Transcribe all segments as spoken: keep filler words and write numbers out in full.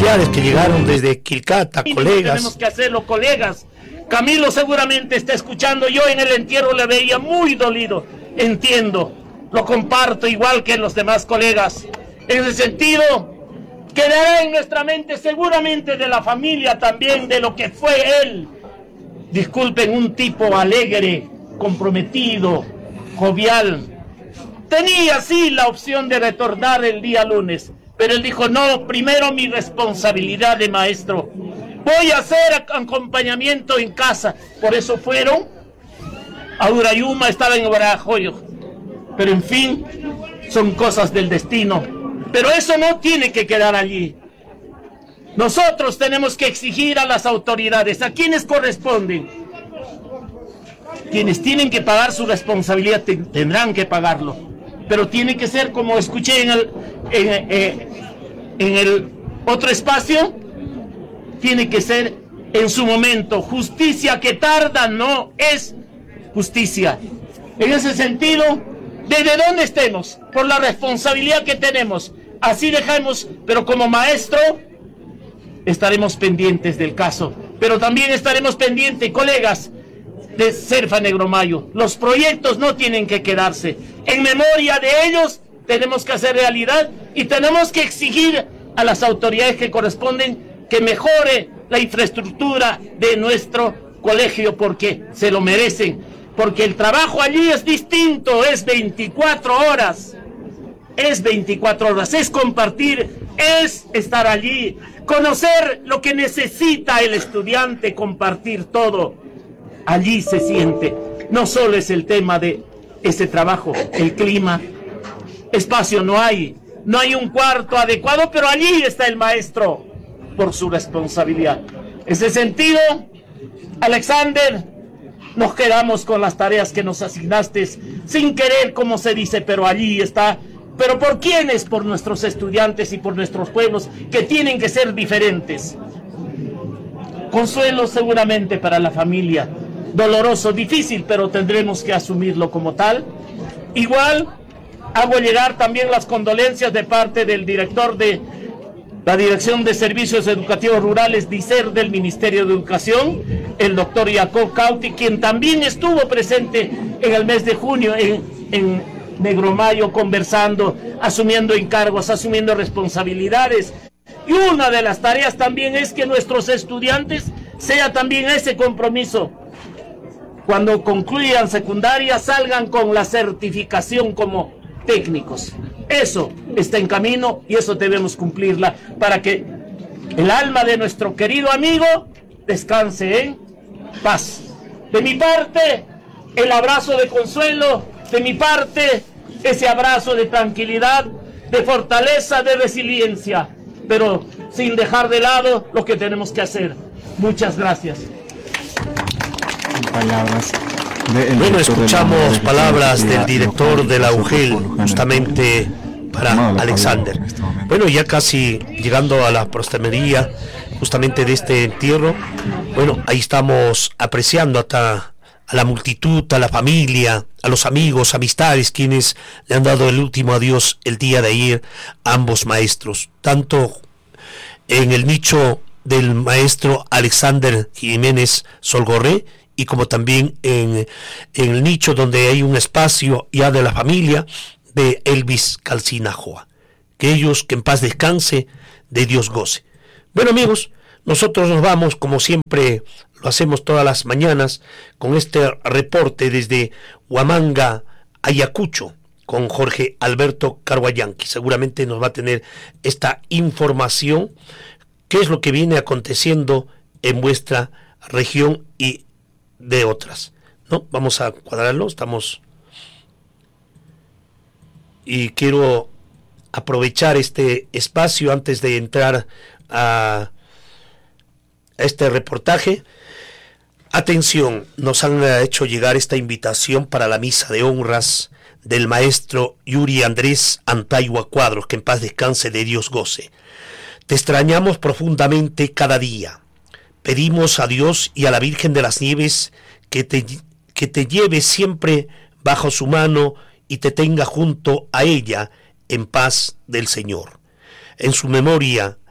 familiares que llegaron desde Quilcata, colegas. Tenemos que hacerlo, colegas. Camilo seguramente está escuchando. Yo en el entierro le veía muy dolido. Entiendo, lo comparto igual que los demás colegas. En ese sentido, quedará en nuestra mente seguramente de la familia también de lo que fue él. Disculpen, un tipo alegre, comprometido, jovial. Tenía sí la opción de retornar el día lunes, pero él dijo, no, primero mi responsabilidad de maestro. Voy a hacer acompañamiento en casa. Por eso fueron a Urayuma, estaba en Barajoyo. Pero en fin, son cosas del destino. Pero eso no tiene que quedar allí. Nosotros tenemos que exigir a las autoridades, ¿a quiénes corresponden? Quienes tienen que pagar su responsabilidad te, tendrán que pagarlo. Pero tiene que ser, como escuché en el, en, eh, en el otro espacio, tiene que ser en su momento. Justicia que tarda no es justicia. En ese sentido, desde donde estemos, por la responsabilidad que tenemos, así dejamos, pero como maestro, estaremos pendientes del caso. Pero también estaremos pendientes, colegas, de Serfa Negromayo. Los proyectos no tienen que quedarse. En memoria de ellos, tenemos que hacer realidad y tenemos que exigir a las autoridades que corresponden que mejore la infraestructura de nuestro colegio, porque se lo merecen, porque el trabajo allí es distinto, es veinticuatro horas, es veinticuatro horas, es compartir, es estar allí, conocer lo que necesita el estudiante, compartir todo, allí se siente. No solo es el tema de ese trabajo, el clima, espacio no hay, no hay un cuarto adecuado, pero allí está el maestro, por su responsabilidad. En ese sentido, Alexander, nos quedamos con las tareas que nos asignaste, sin querer, como se dice, pero allí está. ¿Pero por quiénes? Por nuestros estudiantes y por nuestros pueblos, que tienen que ser diferentes. Consuelo seguramente para la familia, doloroso, difícil, pero tendremos que asumirlo como tal. Igual, hago llegar también las condolencias de parte del director de la Dirección de Servicios Educativos Rurales, DICER, del Ministerio de Educación, el doctor Jacob Cauti, quien también estuvo presente en el mes de junio en, en Negromayo, conversando, asumiendo encargos, asumiendo responsabilidades. Y una de las tareas también es que nuestros estudiantes sea también ese compromiso. Cuando concluyan secundaria, salgan con la certificación como técnicos. Eso está en camino y eso debemos cumplirla para que el alma de nuestro querido amigo descanse en paz. De mi parte, el abrazo de consuelo, de mi parte, ese abrazo de tranquilidad, de fortaleza, de resiliencia, pero sin dejar de lado lo que tenemos que hacer. Muchas gracias. Palabras. Bueno, escuchamos palabras del director de la U G E L, justamente para Alexander. Bueno, ya casi llegando a la postrimería justamente de este entierro. Bueno, ahí estamos apreciando hasta a la multitud, a la familia, a los amigos, amistades, quienes le han dado el último adiós el día de ayer a ambos maestros, tanto en el nicho del maestro Alexander Jiménez Solgorré, y como también en, en el nicho donde hay un espacio ya de la familia de Elvis Calcinajoa. Que ellos, que en paz descanse, de Dios goce. Bueno, amigos, nosotros nos vamos, como siempre lo hacemos todas las mañanas, con este reporte desde Huamanga, Ayacucho, con Jorge Alberto Carguayanqui. Seguramente nos va a tener esta información, qué es lo que viene aconteciendo en vuestra región y de otras, ¿no? Vamos a cuadrarlo, estamos, y quiero aprovechar este espacio antes de entrar a este reportaje. Atención, nos han hecho llegar esta invitación para la misa de honras del maestro Yuri Andrés Antayua Cuadros, que en paz descanse, de Dios goce. Te extrañamos profundamente cada día. Pedimos a Dios y a la Virgen de las Nieves que te, que te lleve siempre bajo su mano y te tenga junto a ella en paz del Señor. En su memoria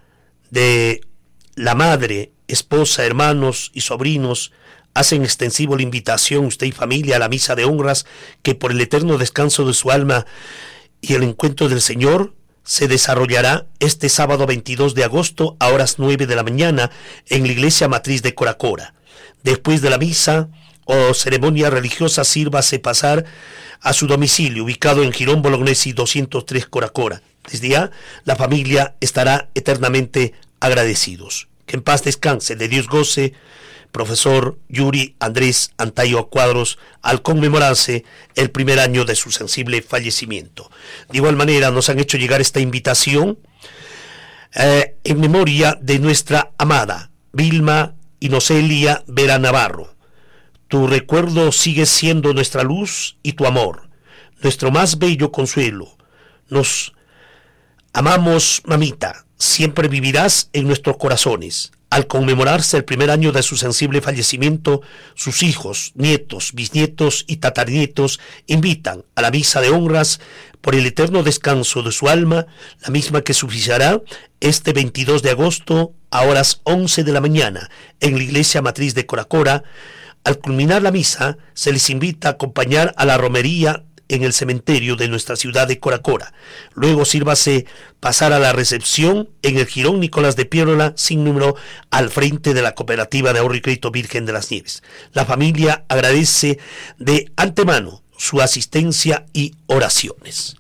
de la madre, esposa, hermanos y sobrinos, hacen extensivo la invitación, usted y familia, a la misa de honras que por el eterno descanso de su alma y el encuentro del Señor se desarrollará este sábado veintidós de agosto a horas nueve de la mañana en la iglesia matriz de Coracora. Después de la misa o ceremonia religiosa, sírvase pasar a su domicilio, ubicado en Girón Bolognesi doscientos tres Coracora. Desde ya, la familia estará eternamente agradecidos. Que en paz descanse, de Dios goce, profesor Yuri Andrés Antayo Cuadros, al conmemorarse el primer año de su sensible fallecimiento. De igual manera, nos han hecho llegar esta invitación eh, en memoria de nuestra amada Vilma Inocelia Vera Navarro. Tu recuerdo sigue siendo nuestra luz y tu amor, nuestro más bello consuelo. Nos amamos, mamita, siempre vivirás en nuestros corazones. Al conmemorarse el primer año de su sensible fallecimiento, sus hijos, nietos, bisnietos y tataranietos invitan a la misa de honras por el eterno descanso de su alma, la misma que se oficiará este veintidós de agosto a horas once de la mañana en la iglesia matriz de Coracora. Al culminar la misa, se les invita a acompañar a la romería en el cementerio de nuestra ciudad de Coracora. Luego sírvase pasar a la recepción en el Jirón Nicolás de Piérola, sin número, al frente de la Cooperativa de Ahorro y Crédito Virgen de las Nieves. La familia agradece de antemano su asistencia y oraciones.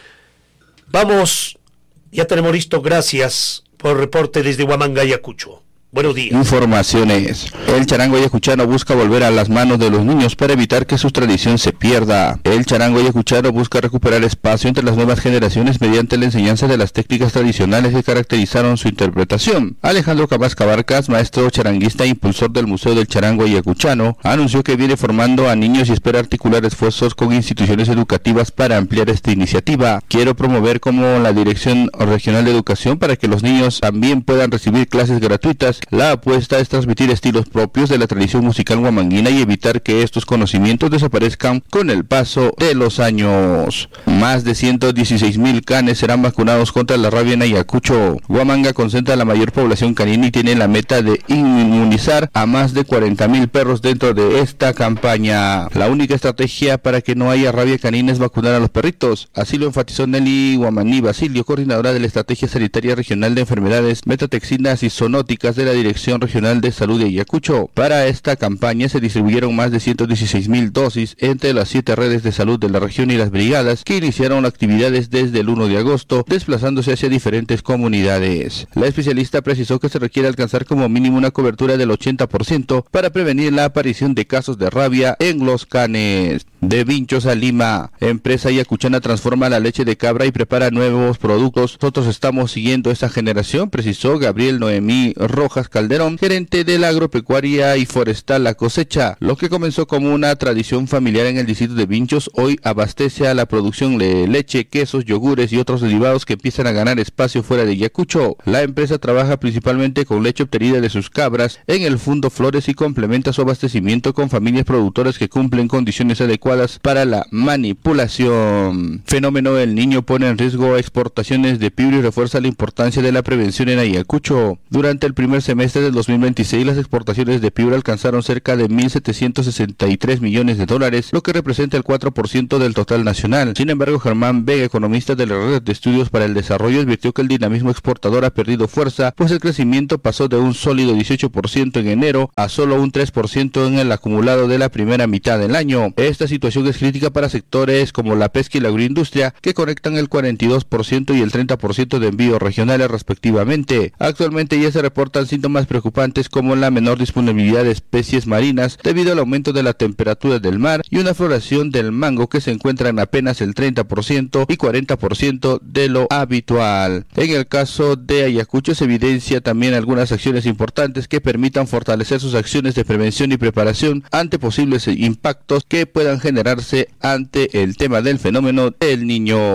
Vamos, ya tenemos listo, gracias por el reporte desde Huamanga, Ayacucho. Buenos días. Informaciones. El charango ayacuchano busca volver a las manos de los niños para evitar que su tradición se pierda. El charango ayacuchano busca recuperar espacio entre las nuevas generaciones mediante la enseñanza de las técnicas tradicionales que caracterizaron su interpretación. Alejandro Cabasca Barcas, maestro charanguista e impulsor del Museo del Charango Ayacuchano, anunció que viene formando a niños y espera articular esfuerzos con instituciones educativas para ampliar esta iniciativa. Quiero promover como la Dirección Regional de Educación para que los niños también puedan recibir clases gratuitas. La apuesta es transmitir estilos propios de la tradición musical huamanguina y evitar que estos conocimientos desaparezcan con el paso de los años. Más de ciento dieciséis mil canes serán vacunados contra la rabia en Ayacucho. Huamanga concentra la mayor población canina y tiene la meta de inmunizar a más de cuarenta mil perros dentro de esta campaña. La única estrategia para que no haya rabia canina es vacunar a los perritos. Así lo enfatizó Nelly Guamaní Basilio, coordinadora de la Estrategia Sanitaria Regional de Enfermedades Metatexinas y Zoonóticas de la Dirección Regional de Salud de Ayacucho. Para esta campaña se distribuyeron más de ciento dieciséis mil dosis entre las siete redes de salud de la región y las brigadas que iniciaron actividades desde el uno de agosto, desplazándose hacia diferentes comunidades. La especialista precisó que se requiere alcanzar como mínimo una cobertura del ochenta por ciento para prevenir la aparición de casos de rabia en los canes. De Vinchos a Lima, empresa ayacuchana transforma la leche de cabra y prepara nuevos productos. Nosotros estamos siguiendo esta generación, precisó Gabriel Noemí Rojas Calderón, gerente de la agropecuaria y forestal La Cosecha. Lo que comenzó como una tradición familiar en el distrito de Vinchos, hoy abastece a la producción de leche, quesos, yogures y otros derivados que empiezan a ganar espacio fuera de Ayacucho. La empresa trabaja principalmente con leche obtenida de sus cabras en el Fundo Flores y complementa su abastecimiento con familias productoras que cumplen condiciones adecuadas para la manipulación. Fenómeno El Niño pone en riesgo exportaciones de pibrio y refuerza la importancia de la prevención en Ayacucho. Durante el primer semestre del dos mil veintiséis, las exportaciones de pibrio alcanzaron cerca de mil setecientos sesenta y tres millones de dólares, lo que representa el cuatro por ciento del total nacional. Sin embargo, Germán Vega, economista de la Red de Estudios para el Desarrollo, advirtió que el dinamismo exportador ha perdido fuerza, pues el crecimiento pasó de un sólido dieciocho por ciento en enero a solo un tres por ciento en el acumulado de la primera mitad del año. Esta situación es crítica para sectores como la pesca y la agroindustria, que conectan el cuarenta y dos por ciento y el treinta por ciento de envíos regionales respectivamente. Actualmente ya se reportan síntomas preocupantes como la menor disponibilidad de especies marinas debido al aumento de la temperatura del mar y una floración del mango que se encuentra en apenas el treinta por ciento y cuarenta por ciento de lo habitual. En el caso de Ayacucho se evidencia también algunas acciones importantes que permitan fortalecer sus acciones de prevención y preparación ante posibles impactos que puedan generarse ante el tema del fenómeno del Niño.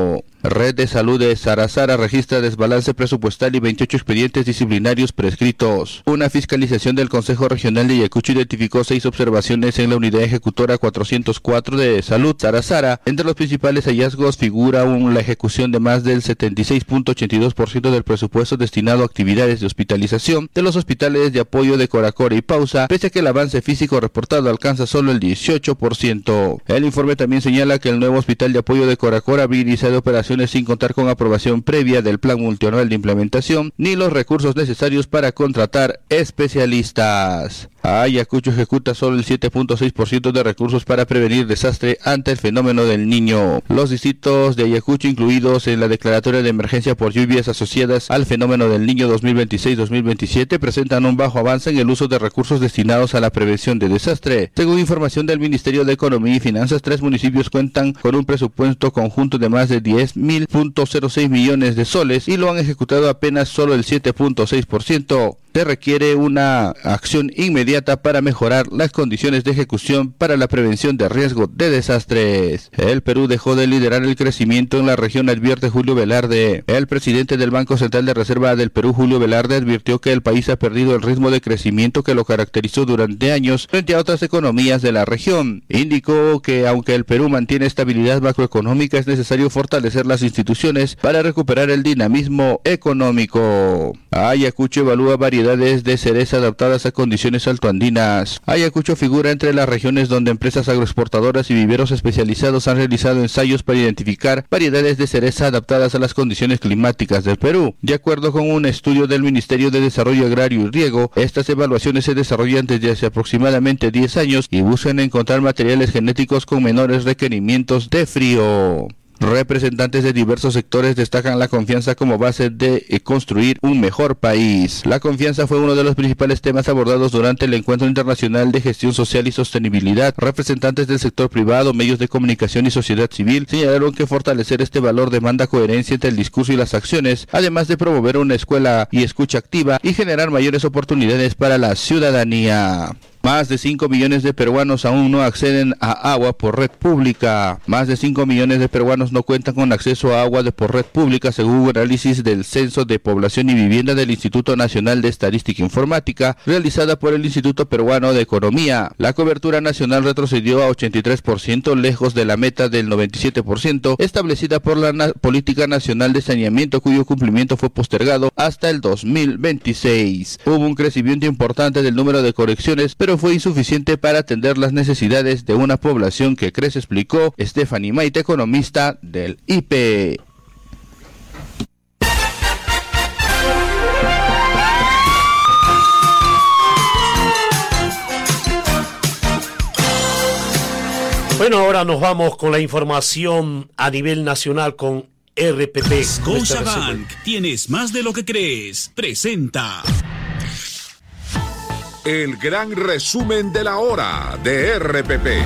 Red de Salud de Sarasara registra desbalance presupuestal y veintiocho expedientes disciplinarios prescritos. Una fiscalización del Consejo Regional de Ayacucho identificó seis observaciones en la unidad ejecutora cuatrocientos cuatro de Salud Sarasara. Entre los principales hallazgos figura un, la ejecución de más del setenta y seis punto ochenta y dos por ciento del presupuesto destinado a actividades de hospitalización de los hospitales de apoyo de Coracora y Pausa, pese a que el avance físico reportado alcanza solo el dieciocho por ciento. El informe también señala que el nuevo hospital de apoyo de Coracora habría iniciado operaciones sin contar con aprobación previa del plan multianual de implementación ni los recursos necesarios para contratar especialistas. Ayacucho ejecuta solo el siete punto seis por ciento de recursos para prevenir desastre ante el fenómeno del Niño. Los distritos de Ayacucho incluidos en la declaratoria de emergencia por lluvias asociadas al fenómeno del Niño dos mil veintiséis dos mil veintisiete presentan un bajo avance en el uso de recursos destinados a la prevención de desastre. Según información del Ministerio de Economía y Finanzas, tres municipios cuentan con un presupuesto conjunto de más de diez mil punto cero seis millones de soles y lo han ejecutado apenas solo el siete punto seis por ciento. Se requiere una acción inmediata para mejorar las condiciones de ejecución para la prevención de riesgo de desastres. El Perú dejó de liderar el crecimiento en la región, advierte Julio Velarde. El presidente del Banco Central de Reserva del Perú, Julio Velarde, advirtió que el país ha perdido el ritmo de crecimiento que lo caracterizó durante años frente a otras economías de la región. Indicó que aunque el Perú mantiene estabilidad macroeconómica, es necesario fortalecer las instituciones para recuperar el dinamismo económico. Ayacucho evalúa variedades de cereza adaptadas a condiciones altoandinas. Ayacucho figura entre las regiones donde empresas agroexportadoras y viveros especializados han realizado ensayos para identificar variedades de cereza adaptadas a las condiciones climáticas del Perú. De acuerdo con un estudio del Ministerio de Desarrollo Agrario y Riego, estas evaluaciones se desarrollan desde hace aproximadamente diez años y buscan encontrar materiales genéticos con menores requerimientos de frío. Representantes de diversos sectores destacan la confianza como base de construir un mejor país. La confianza fue uno de los principales temas abordados durante el Encuentro Internacional de Gestión Social y Sostenibilidad. Representantes del sector privado, medios de comunicación y sociedad civil señalaron que fortalecer este valor demanda coherencia entre el discurso y las acciones, además de promover una escuela y escucha activa y generar mayores oportunidades para la ciudadanía. Más de cinco millones de peruanos aún no acceden a agua por red pública. Más de cinco millones de peruanos no cuentan con acceso a agua de por red pública, según un análisis del Censo de Población y Vivienda del Instituto Nacional de Estadística e Informática, realizada por el Instituto Peruano de Economía. La cobertura nacional retrocedió a ochenta y tres por ciento, lejos de la meta del noventa y siete por ciento, establecida por la na- Política Nacional de Saneamiento, cuyo cumplimiento fue postergado hasta el dos mil veintiséis. Hubo un crecimiento importante del número de conexiones, pero fue insuficiente para atender las necesidades de una población que crece, explicó Stephanie Maite, economista del I P E. Bueno, ahora nos vamos con la información a nivel nacional con R P P. Scotiabank, tienes más de lo que crees. Presenta el gran resumen de la hora de R P P.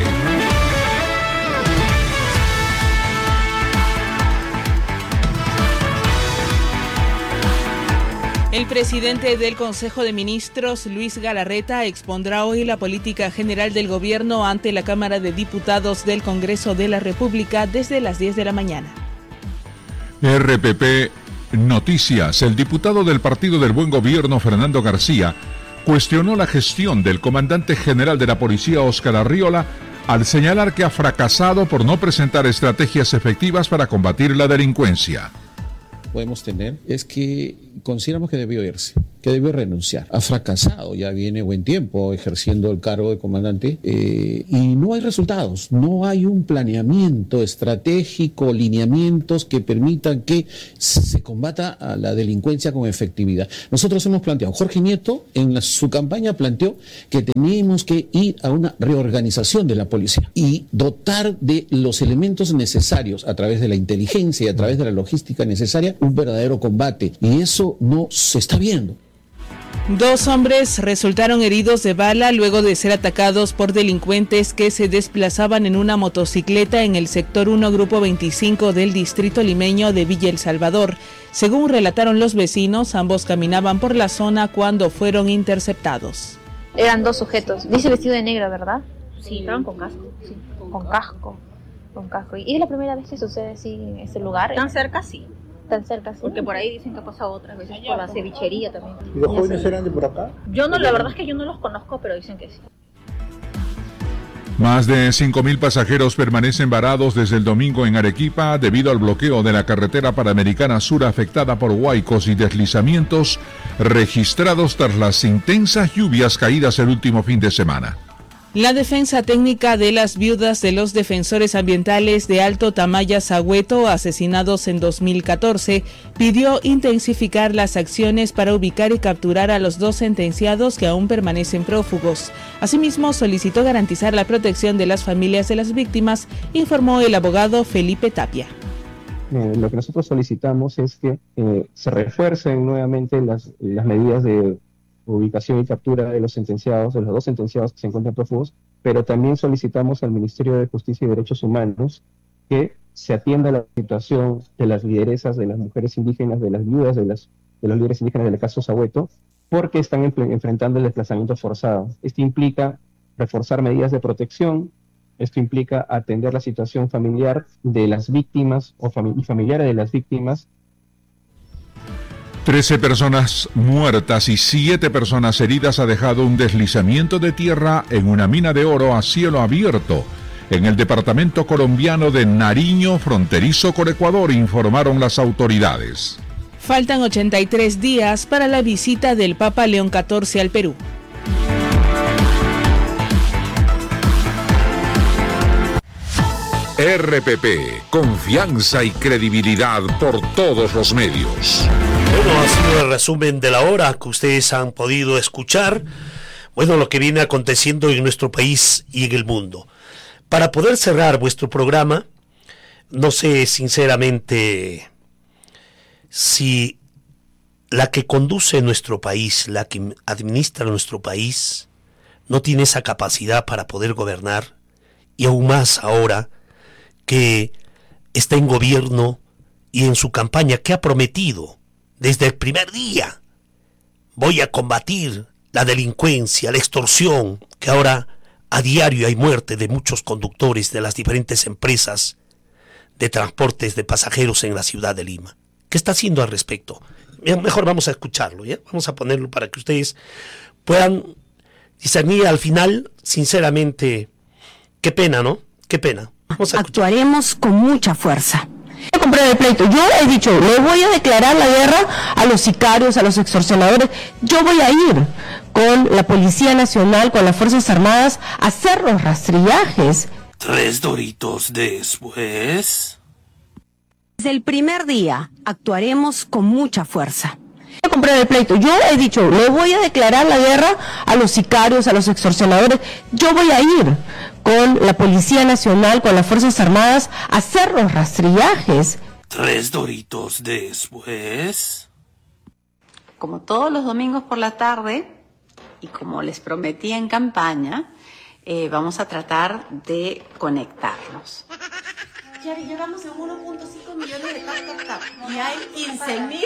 El presidente del Consejo de Ministros, Luis Galarreta, expondrá hoy la política general del gobierno ante la Cámara de Diputados del Congreso de la República desde las diez de la mañana. R P P Noticias. El diputado del Partido del Buen Gobierno, Fernando García, cuestionó la gestión del comandante general de la policía, Óscar Arriola, al señalar que ha fracasado por no presentar estrategias efectivas para combatir la delincuencia. Podemos tener es que consideramos que debió irse, que debió renunciar. Ha fracasado, ya viene buen tiempo ejerciendo el cargo de comandante eh, y no hay resultados, no hay un planeamiento estratégico, lineamientos que permitan que se combata a la delincuencia con efectividad. Nosotros hemos planteado, Jorge Nieto en la, su campaña planteó que teníamos que ir a una reorganización de la policía y dotar de los elementos necesarios a través de la inteligencia y a través de la logística necesaria un verdadero combate, y eso no se está viendo. Dos hombres resultaron heridos de bala luego de ser atacados por delincuentes que se desplazaban en una motocicleta en el sector uno, grupo veinticinco del distrito limeño de Villa El Salvador. Según relataron los vecinos, ambos caminaban por la zona cuando fueron interceptados. Eran dos sujetos. Dice vestido de negro, ¿verdad? Sí, estaban con casco. Sí, con casco. con casco. ¿Y es la primera vez que sucede así en ese lugar? ¿Tan cerca? Sí. ¿Tan cerca? Sí. Porque por ahí dicen que ha pasado otras veces por la cevichería también. ¿Y los jóvenes eran de por acá? Yo no, la verdad es que yo no los conozco, pero dicen que sí. Más de cinco mil pasajeros permanecen varados desde el domingo en Arequipa debido al bloqueo de la carretera panamericana sur afectada por huaicos y deslizamientos registrados tras las intensas lluvias caídas el último fin de semana. La defensa técnica de las viudas de los defensores ambientales de Alto Tamaya Sagüeto, asesinados en dos mil catorce, pidió intensificar las acciones para ubicar y capturar a los dos sentenciados que aún permanecen prófugos. Asimismo, solicitó garantizar la protección de las familias de las víctimas, informó el abogado Felipe Tapia. Eh, lo que nosotros solicitamos es que eh, se refuercen nuevamente las, las medidas de ubicación y captura de los sentenciados, de los dos sentenciados que se encuentran prófugos, pero también solicitamos al Ministerio de Justicia y Derechos Humanos que se atienda la situación de las lideresas, de las mujeres indígenas, de las viudas, de, las, de los líderes indígenas del caso Sagüeto, porque están en, enfrentando el desplazamiento forzado. Esto implica reforzar medidas de protección, esto implica atender la situación familiar de las víctimas o fami- y familiares de las víctimas. Trece personas muertas y siete personas heridas ha dejado un deslizamiento de tierra en una mina de oro a cielo abierto en el departamento colombiano de Nariño, fronterizo con Ecuador, informaron las autoridades. Faltan ochenta y tres días para la visita del Papa León catorce al Perú. R P P, confianza y credibilidad por todos los medios. Bueno, ha sido el resumen de la hora que ustedes han podido escuchar. Bueno, lo que viene aconteciendo en nuestro país y en el mundo. Para poder cerrar vuestro programa, no sé sinceramente si la que conduce nuestro país, la que administra nuestro país, no tiene esa capacidad para poder gobernar, y aún más ahora que está en gobierno y en su campaña que ha prometido desde el primer día: voy a combatir la delincuencia, la extorsión, que ahora a diario hay muerte de muchos conductores de las diferentes empresas de transportes de pasajeros en la ciudad de Lima. ¿Qué está haciendo al respecto? Mejor vamos a escucharlo, ¿ya? Vamos a ponerlo para que ustedes puedan discernir al final, sinceramente, qué pena, ¿no? Qué pena. Vamos a Actuaremos con mucha fuerza. Voy a comprar el pleito. Yo he dicho, le voy a declarar la guerra a los sicarios, a los extorsionadores. Yo voy a ir con la Policía Nacional, con las Fuerzas Armadas, a hacer los rastrillajes. Tres doritos después. Desde el primer día actuaremos con mucha fuerza. Voy a comprar el pleito. Yo he dicho, le voy a declarar la guerra a los sicarios, a los extorsionadores. Yo voy a ir con la Policía Nacional, con las Fuerzas Armadas, a hacer los rastrillajes. Tres doritos después. Como todos los domingos por la tarde, y como les prometí en campaña, eh, vamos a tratar de conectarnos. Ya llegamos a uno punto cinco millones de tap, tap, tap. Y hay quince mil.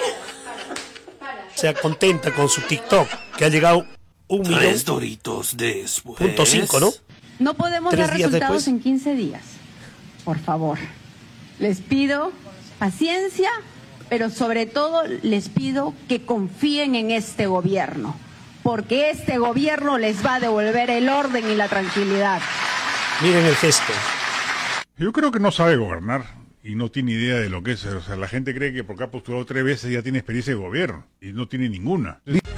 Se contenta con su TikTok, que ha llegado un millón. Tres doritos después. Punto cinco, ¿no? No podemos Tres dar días resultados después. en quince días. Por favor. Les pido paciencia, pero sobre todo les pido que confíen en este gobierno, porque este gobierno les va a devolver el orden y la tranquilidad. Miren el gesto. Yo creo que no sabe gobernar y no tiene idea de lo que es. O sea, la gente cree que porque ha postulado tres veces ya tiene experiencia de gobierno y no tiene ninguna.